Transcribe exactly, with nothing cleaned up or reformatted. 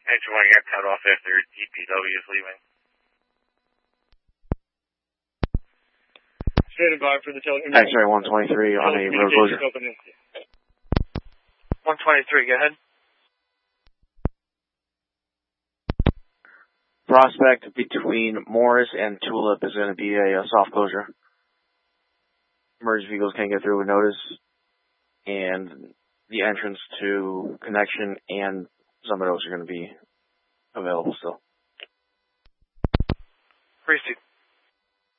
Engine one got cut off after D P W is leaving. Standing by for the telephone. X-ray one twenty-three on a road closure. one twenty-three, go ahead. Prospect between Morris and Tulip is going to be a, a soft closure. Emergency vehicles can't get through with notice, and the entrance to Connection and Zumbados are going to be available still. Precinct